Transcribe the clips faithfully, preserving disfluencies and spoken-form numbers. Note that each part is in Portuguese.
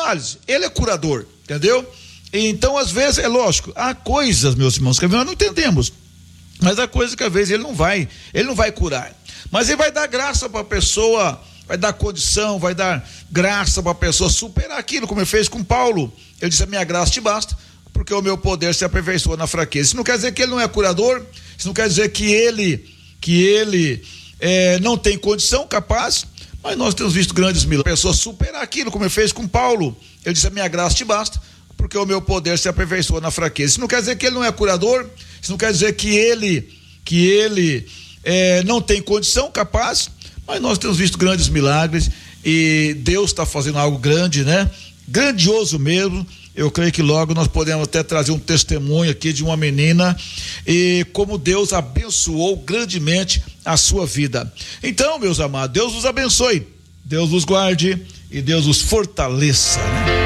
análise, ele é curador, entendeu? Então, às vezes, é lógico, há coisas, meus irmãos, que nós não entendemos, mas há coisas que às vezes ele não vai, ele não vai curar, mas ele vai dar graça para a pessoa, vai dar condição, vai dar graça para a pessoa superar aquilo, como ele fez com Paulo. Ele disse: a minha graça te basta, porque o meu poder se aperfeiçoa na fraqueza. Isso não quer dizer que ele não é curador, isso não quer dizer que ele, que ele é, não tem condição, capaz, mas nós temos visto grandes milagres, a pessoa superar aquilo, como ele fez com Paulo. Ele disse: a minha graça te basta, porque o meu poder se aperfeiçoa na fraqueza. Isso não quer dizer que ele não é curador, isso não quer dizer que ele, que ele é, não tem condição, capaz, mas nós temos visto grandes milagres e Deus está fazendo algo grande, né? Grandioso mesmo. Eu creio que logo nós podemos até trazer um testemunho aqui de uma menina e como Deus abençoou grandemente a sua vida. Então, meus amados, Deus os abençoe, Deus os guarde e Deus os fortaleça, né?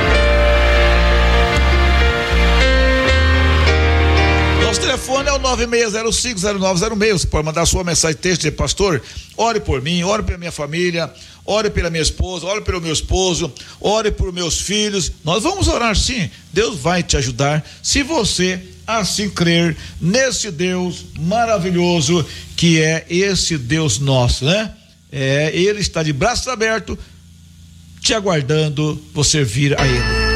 Nosso telefone é o nove seis zero cinco zero nove zero seis. Você pode mandar sua mensagem, texto de pastor, ore por mim, ore pela minha família, ore pela minha esposa, ore pelo meu esposo, ore por meus filhos. Nós vamos orar sim, Deus vai te ajudar, se você assim crer nesse Deus maravilhoso que é esse Deus nosso, né? É, ele está de braços abertos te aguardando você vir a ele.